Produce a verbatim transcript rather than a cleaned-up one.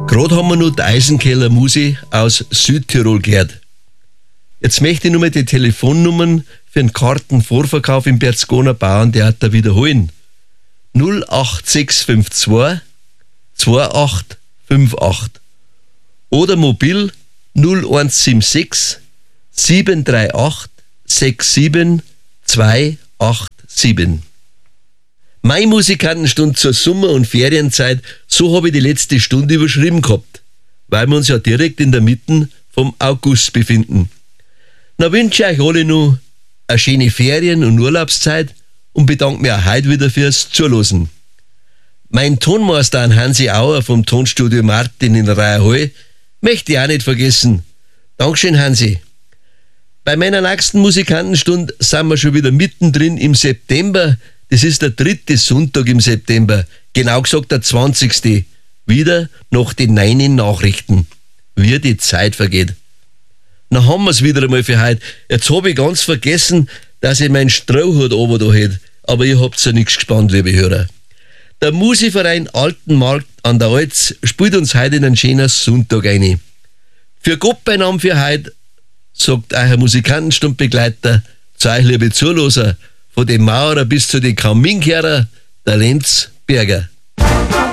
Gerade haben wir noch die Eisenkeller Musi aus Südtirol gehört. Jetzt möchte ich nur mal die Telefonnummern für den Kartenvorverkauf im Berchtesgadener Bauerntheater wiederholen. null acht sechs fünf zwei zwei acht fünf acht oder mobil null eins sieben sechs sieben drei acht sechs sieben zwei acht sieben. Meine Musikantenstunde zur Sommer- und Ferienzeit, so habe ich die letzte Stunde überschrieben gehabt, weil wir uns ja direkt in der Mitte vom August befinden. Na wünsche ich euch alle noch eine schöne Ferien- und Urlaubszeit und bedanke mich auch heute wieder fürs Zuhören. Mein Tonmeister an Hansi Auer vom Tonstudio Martin in Reierhall möchte ich auch nicht vergessen. Dankeschön, Hansi. Bei meiner nächsten Musikantenstunde sind wir schon wieder mittendrin im September. Das ist der dritte Sonntag im September, genau gesagt der zwanzigste Wieder nach den neuen Nachrichten. Wie die Zeit vergeht. Na haben wir es wieder einmal für heute. Jetzt habe ich ganz vergessen, dass ich meinen Strohhut oben da hätte. Aber ihr habt ja nichts gespannt, liebe Hörer. Der Musikverein Altenmarkt an der Alz spielt uns heute einen schönen Sonntag ein. Für Gott beinahe für heute, sagt euer Musikantenstundbegleiter, zu euch liebe Zuhörer, von dem Maurer bis zu den Kaminkehrer, der Lenz Berger.